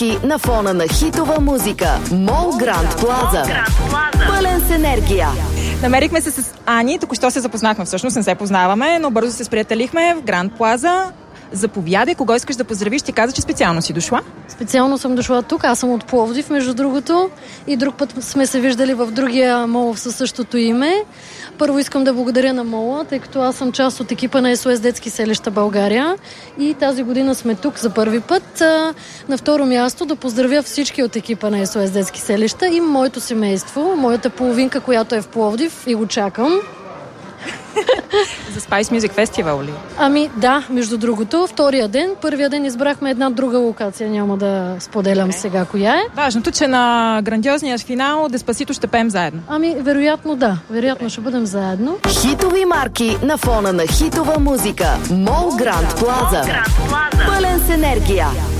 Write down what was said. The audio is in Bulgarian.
На фона на хитова музика. Мол Гранд Плаза. Пълен с енергия. Намерихме се с Ани, току-що се запознахме, всъщност не се познаваме, но бързо се сприятелихме в Гранд Плаза. Заповядай, кого искаш да поздравиш? Ти каза, че специално си дошла. Специално съм дошла тук, аз съм от Пловдив, между другото. И друг път сме се виждали в другия мол със същото име. Първо искам да благодаря на мола, тъй като аз съм част от екипа на СОС Детски селища България. И тази година сме тук за първи път. На второ място да поздравя всички от екипа на СОС Детски селища и моето семейство, моята половинка, която е в Пловдив и го чакам. За Spice Music Festival ли? Ами да, между другото, втория ден. Първия ден избрахме една друга локация, няма да споделям сега коя е. Важното, че на грандиозния финал Деспасито ще пеем заедно. Ами, вероятно да. Вероятно ще бъдем заедно. Хитови марки на фона на хитова музика. Мол Гранд Плаза. Пълен с енергия.